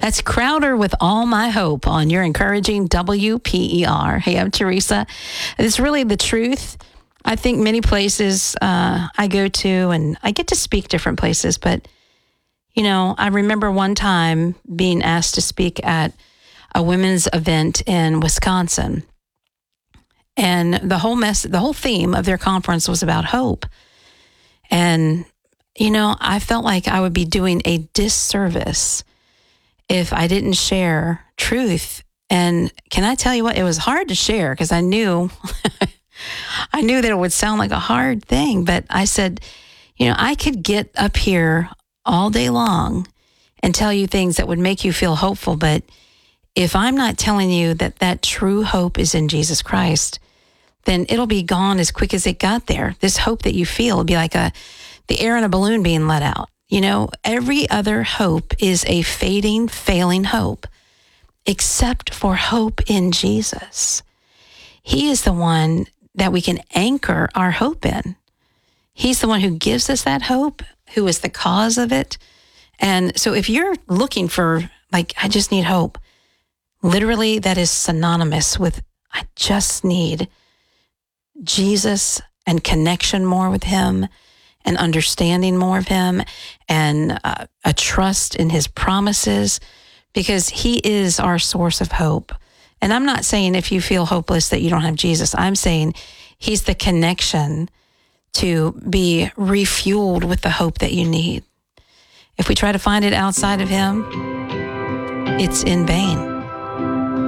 That's Crowder with All My Hope on your encouraging WPER. Hey, I'm Teresa. It's really the truth. I think many places I go to, and I get to speak different places, but, you know, I remember one time being asked to speak at a women's event in Wisconsin. And the whole theme of their conference was about hope. And, you know, I felt like I would be doing a disservice if I didn't share truth. And can I tell you what? It was hard to share because I knew that it would sound like a hard thing. But I said, you know, I could get up here all day long and tell you things that would make you feel hopeful. But if I'm not telling you that true hope is in Jesus Christ, then it'll be gone as quick as it got there. This hope that you feel will be like the air in a balloon being let out. You know, every other hope is a fading, failing hope, except for hope in Jesus. He is the one that we can anchor our hope in. He's the one who gives us that hope, who is the cause of it. And so if you're looking for, like, I just need hope, literally that is synonymous with, I just need Jesus and connection more with him, and understanding more of him, and a trust in his promises, because he is our source of hope. And I'm not saying if you feel hopeless that you don't have Jesus. I'm saying he's the connection to be refueled with the hope that you need. If we try to find it outside of him, it's in vain.